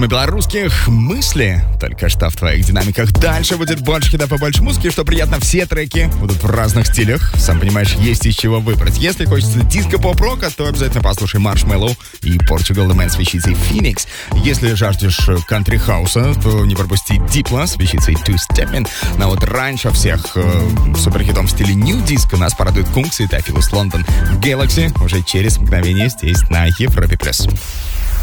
ритмы белорусских мысли только что в твоих динамиках. Дальше будет больше хитов и больше музыки, что приятно, все треки будут в разных стилях. Сам понимаешь, есть из чего выбрать. Если хочется диско-поп-рока, то обязательно послушай Marshmello и Portugal The Man с вещицей Phoenix. Если жаждешь кантри-хауса, то не пропусти Diplo с вещицей Two Steppin'. Но вот раньше всех суперхитом в стиле New Disco нас порадует Кункс и Тафилус Лондон. Galaxy уже через мгновение здесь на Европе+.